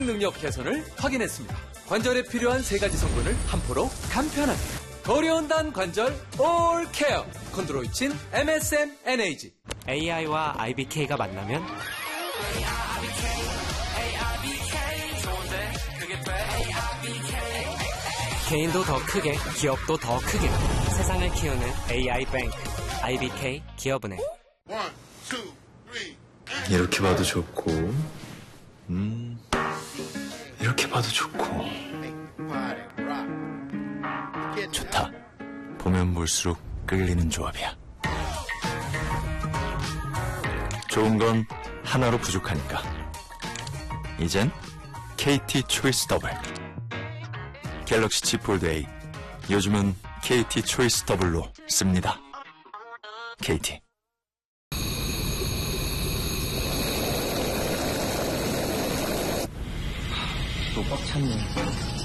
능력 개선을 확인했습니다. 관절에 필요한 3가지 성분을 한 포로 간편하게. 고려온단 관절 올케어 콘드로이친 MSM NAG. AI와 IBK가 만나면 개인도 더 크게, 기업도 더 크게. 세상을 키우는 AI뱅크 IBK 기업은행. 이렇게 봐도 좋고, 이렇게 봐도 좋고. 좋다. 보면 볼수록 끌리는 조합이야. 좋은 건 하나로 부족하니까. 이젠 KT 초이스 더블. 갤럭시 Z 폴드 A. 요즘은 KT 초이스 더블로 씁니다. KT. 또 꽉 찼네.